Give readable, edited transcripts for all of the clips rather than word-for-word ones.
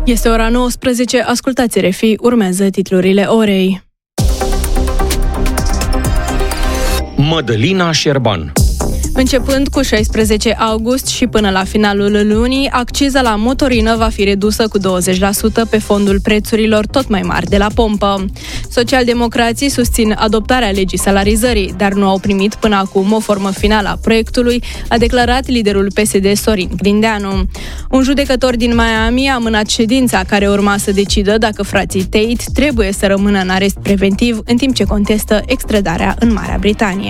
Este ora 19, ascultați RFI, urmează titlurile orei. Mădălina Șerban. Începând cu 16 august și până la finalul lunii, acciza la motorină va fi redusă cu 20% pe fondul prețurilor tot mai mari de la pompă. Socialdemocrații susțin adoptarea legii salarizării, dar nu au primit până acum o formă finală a proiectului, a declarat liderul PSD Sorin Grindeanu. Un judecător din Miami a amânat ședința care urma să decidă dacă frații Tate trebuie să rămână în arest preventiv în timp ce contestă extradarea în Marea Britanie.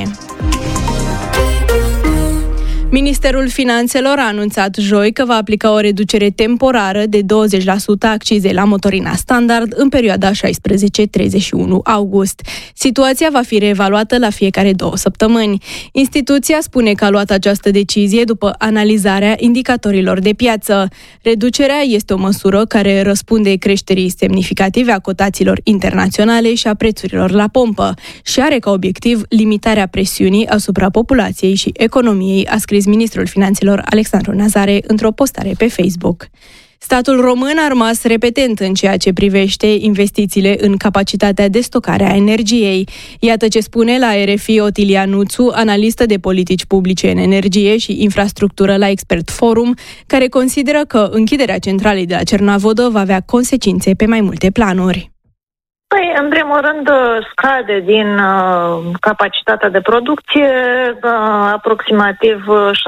Ministerul Finanțelor a anunțat joi că va aplica o reducere temporară de 20% a accizei la motorina standard în perioada 16-31 august. Situația va fi reevaluată la fiecare 2 săptămâni. Instituția spune că a luat această decizie după analizarea indicatorilor de piață. Reducerea este o măsură care răspunde creșterii semnificative a cotațiilor internaționale și a prețurilor la pompă și are ca obiectiv limitarea presiunii asupra populației și economiei, a scris ministrul Finanțelor Alexandru Nazare într-o postare pe Facebook. Statul român a rămas repetent în ceea ce privește investițiile în capacitatea de stocare a energiei. Iată ce spune la RFI Otilia Nuțu, analistă de politici publice în energie și infrastructură la Expert Forum, care consideră că închiderea centralei de la Cernavodă va avea consecințe pe mai multe planuri. Păi, în primul rând, scade din capacitatea de producție aproximativ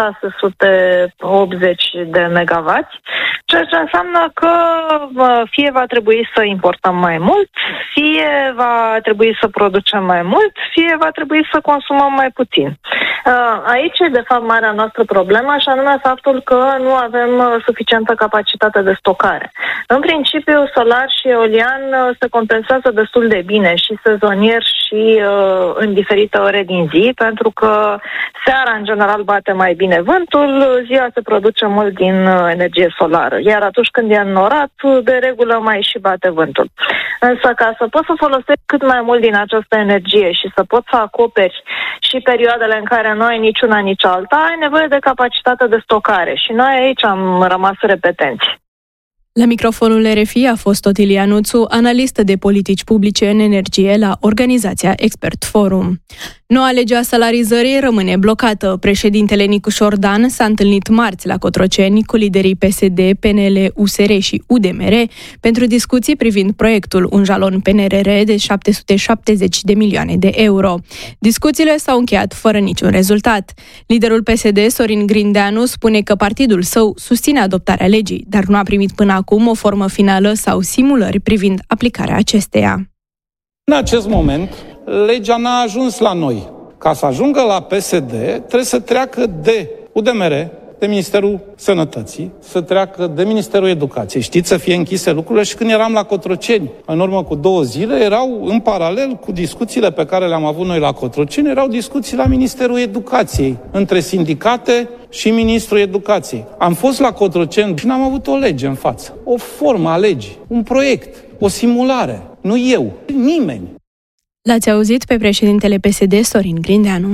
680 de megawatts, ceea ce înseamnă că fie va trebui să importăm mai mult, fie va trebui să producem mai mult, fie va trebui să consumăm mai puțin. Aici e, de fapt, marea noastră problemă, și anume faptul că nu avem suficientă capacitate de stocare. În principiu, solar și eolian se compensează destul de bine și sezonier și în diferite ore din zi, pentru că seara în general bate mai bine vântul, ziua se produce mult din energie solară, iar atunci când e înnorat, de regulă mai și bate vântul. Însă ca să poți să folosești cât mai mult din această energie și să poți să acoperi și perioadele în care nu ai nici una, nici alta, ai nevoie de capacitate de stocare și noi aici am rămas repetenți. La microfonul RFI a fost Otilia Nuțu, analistă de politici publice în energie la organizația Expert Forum. Noua lege a salarizării rămâne blocată. Președintele Nicușor Dan s-a întâlnit marți la Cotroceni cu liderii PSD, PNL, USR și UDMR pentru discuții privind proiectul, un jalon PNRR de 770 de milioane de euro. Discuțiile s-au încheiat fără niciun rezultat. Liderul PSD, Sorin Grindeanu, spune că partidul său susține adoptarea legii, dar nu a primit până acum o formă finală sau simulări privind aplicarea acesteia. În acest moment, legea n-a ajuns la noi. Ca să ajungă la PSD, trebuie să treacă de UDMR, de Ministerul Sănătății, să treacă de Ministerul Educației. Știți, să fie închise lucrurile. Și când eram la Cotroceni, în urmă cu 2 zile, erau în paralel cu discuțiile pe care le-am avut noi la Cotroceni, erau discuții la Ministerul Educației, între sindicate și Ministrul Educației. Am fost la Cotroceni și n-am avut o lege în față. O formă a legii, un proiect, o simulare. Nu eu, nimeni. L-ați auzit pe președintele PSD, Sorin Grindeanu.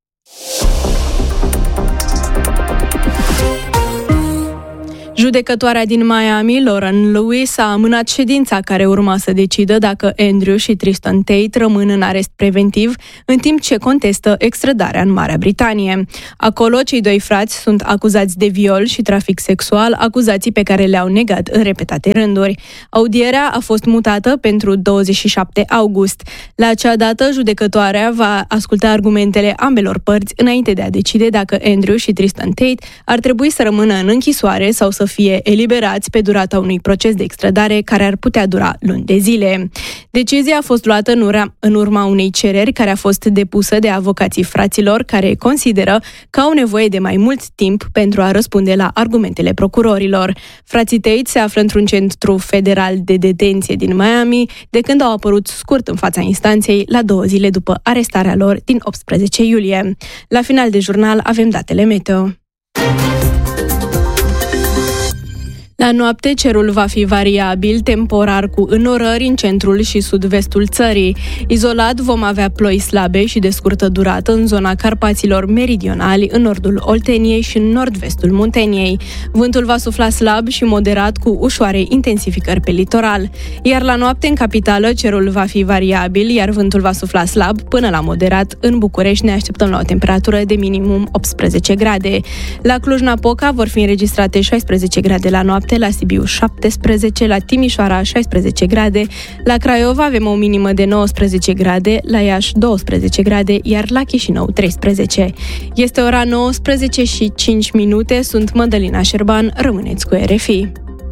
Judecătoarea din Miami, Lauren Lewis, a amânat ședința care urma să decidă dacă Andrew și Tristan Tate rămân în arest preventiv, în timp ce contestă extradarea în Marea Britanie. Acolo, cei 2 frați sunt acuzați de viol și trafic sexual, acuzații pe care le-au negat în repetate rânduri. Audierea a fost mutată pentru 27 august. La acea dată, judecătoarea va asculta argumentele ambelor părți înainte de a decide dacă Andrew și Tristan Tate ar trebui să rămână în închisoare sau să fie eliberați pe durata unui proces de extradare care ar putea dura luni de zile. Decizia a fost luată în urma unei cereri care a fost depusă de avocații fraților, care consideră că au nevoie de mai mult timp pentru a răspunde la argumentele procurorilor. Frații Tate se află într-un centru federal de detenție din Miami, de când au apărut scurt în fața instanței, la 2 zile după arestarea lor din 18 iulie. La final de jurnal avem datele meteo. La noapte, cerul va fi variabil, temporar cu înorări în centrul și sud-vestul țării. Izolat vom avea ploi slabe și de scurtă durată în zona Carpaților meridionali, în nordul Olteniei și în nord-vestul Munteniei. Vântul va sufla slab și moderat cu ușoare intensificări pe litoral. Iar la noapte, în capitală, cerul va fi variabil, iar vântul va sufla slab până la moderat. În București ne așteptăm la o temperatură de minimum 18 grade. La Cluj-Napoca vor fi înregistrate 16 grade la noapte, la Sibiu 17, la Timișoara 16 grade, la Craiova avem o minimă de 19 grade, la Iași 12 grade, iar la Chișinău 13. Este ora 19 și 5 minute, sunt Mădălina Șerban, rămâneți cu RFI.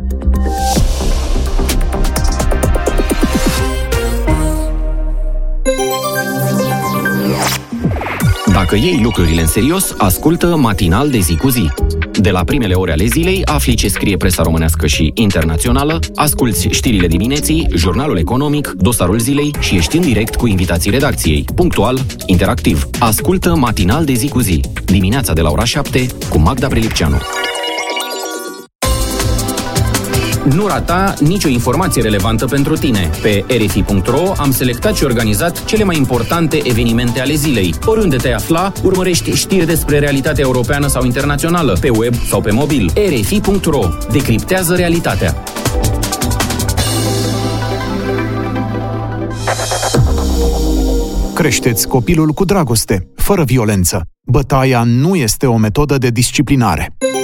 Dacă iei lucrurile în serios, ascultă Matinal de zi cu zi. De la primele ore ale zilei, afli ce scrie presa românească și internațională, asculți știrile dimineții, jurnalul economic, dosarul zilei și ești în direct cu invitații redacției. Punctual, interactiv. Ascultă Matinal de zi cu zi. Dimineața de la ora 7 cu Magda Prelipceanu. Nu rata nicio informație relevantă pentru tine. Pe rfi.ro am selectat și organizat cele mai importante evenimente ale zilei. Oriunde te afla, urmărești știri despre realitatea europeană sau internațională, pe web sau pe mobil. rfi.ro. Decriptează realitatea. Creșteți copilul cu dragoste, fără violență. Bătaia nu este o metodă de disciplinare.